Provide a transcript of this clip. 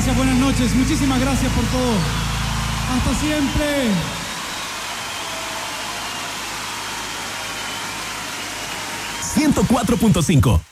gracias, buenas noches. Muchísimas gracias por todo. Hasta siempre. 104.5